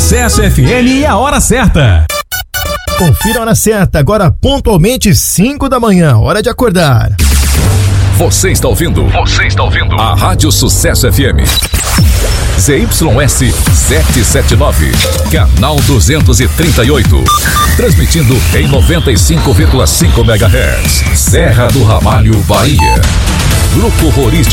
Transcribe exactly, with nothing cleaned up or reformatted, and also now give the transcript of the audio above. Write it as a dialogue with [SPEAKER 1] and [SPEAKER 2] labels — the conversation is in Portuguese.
[SPEAKER 1] Sucesso F M e a hora certa.
[SPEAKER 2] Confira a hora certa, agora pontualmente cinco da manhã, hora de acordar.
[SPEAKER 3] Você está ouvindo? Você está ouvindo? A Rádio Sucesso F M. Z Y S setecentos e setenta e nove, canal duzentos e trinta e oito. Transmitindo em noventa e cinco vírgula cinco megahertz. Serra do Ramalho, Bahia. Grupo Rurístico